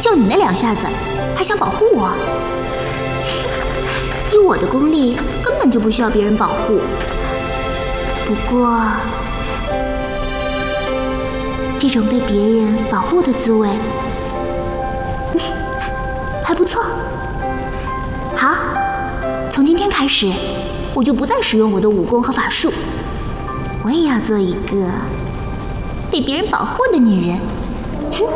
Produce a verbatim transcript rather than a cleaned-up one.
就你那两下子，还想保护我？以我的功力，根本就不需要别人保护。不过，这种被别人保护的滋味，还不错。好，从今天开始，我就不再使用我的武功和法术，我也要做一个被别人保护的女人。哼！